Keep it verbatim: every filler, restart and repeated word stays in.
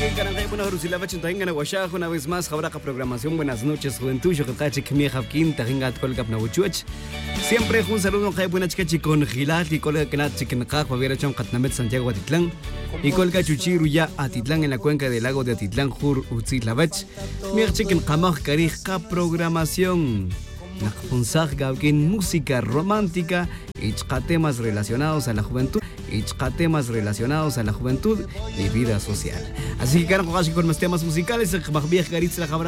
Una vez más, Jabraca Programación. Buenas noches, Juventud. Yo que Kimi Javkin, Tajingat Colgap Nahuchuch. Siempre un saludo a Buena Chicachi con Gilat y Colga Canat Chicken Kaj, Javier Chon Catnamet, Santiago Atitlán. Y Colga Chuchiru ya Atitlán en la cuenca del lago de Atitlán, Jur Utzitlavach. Mir Chicken Kamaj Karija Programación. Nakpunzaj Gaukin, música romántica y temas relacionados a la juventud y temas relacionados a la juventud y vida social. Así que con más temas musicales,